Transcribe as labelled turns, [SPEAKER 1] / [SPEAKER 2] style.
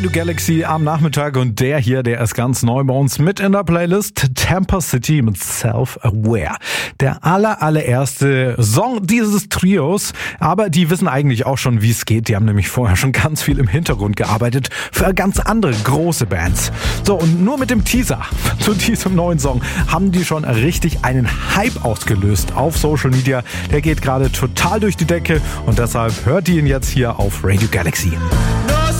[SPEAKER 1] Galaxy am Nachmittag und der ist ganz neu bei uns mit in der Playlist. Tampa City mit Self-Aware. Der allererste Song dieses Trios, aber die wissen eigentlich auch schon, wie es geht. Die haben nämlich vorher schon ganz viel im Hintergrund gearbeitet für ganz andere große Bands. So, und nur mit dem Teaser zu diesem neuen Song haben die schon richtig einen Hype ausgelöst auf Social Media. Der geht gerade total durch die Decke und deshalb hört ihr ihn jetzt hier auf Radio Galaxy.
[SPEAKER 2] No